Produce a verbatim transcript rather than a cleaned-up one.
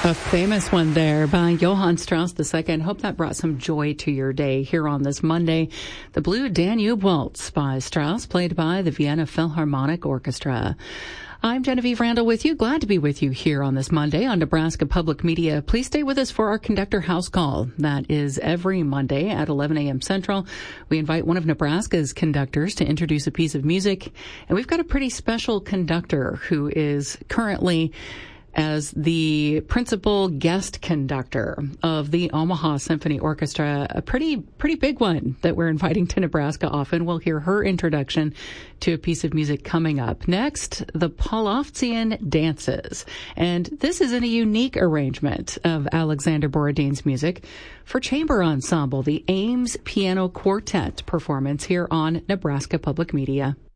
A famous one there by Johann Strauss the Second. Hope that brought some joy to your day here on this Monday. The Blue Danube Waltz by Strauss, played by the Vienna Philharmonic Orchestra. I'm Genevieve Randall with you. Glad to be with you here on this Monday on Nebraska Public Media. Please stay with us for our conductor house call. That is every Monday at eleven a.m. Central. We invite one of Nebraska's conductors to introduce a piece of music. And we've got a pretty special conductor who is currently as the principal guest conductor of the Omaha Symphony Orchestra, a pretty pretty big one that we're inviting to Nebraska often. We'll hear her introduction to a piece of music coming up. Next, the Polovtsian Dances. And this is in a unique arrangement of Alexander Borodin's music for chamber ensemble, the Ames Piano Quartet performance here on Nebraska Public Media.